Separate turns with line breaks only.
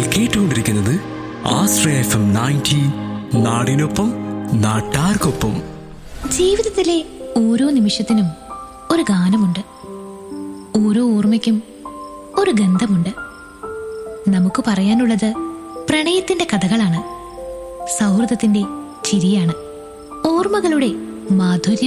കേട്ടുകൊണ്ടിരിക്കുന്നത് ആശ്രയ FM 90 നാടിനൊപ്പം നാട്ടാർക്കൊപ്പം.
ജീവിതത്തിലെ ഓരോ നിമിഷത്തിനും ഒരു ഗാനമുണ്ട്, ഓരോ ഓർമ്മയ്ക്കും ഒരു ഗന്ധമുണ്ട്. നമുക്ക് പറയാനുള്ളത് പ്രണയത്തിന്റെ കഥകളാണ്, സൗഹൃദത്തിന്റെ ചിരിയാണ്, ഓർമ്മകളുടെ മാധുര്യം.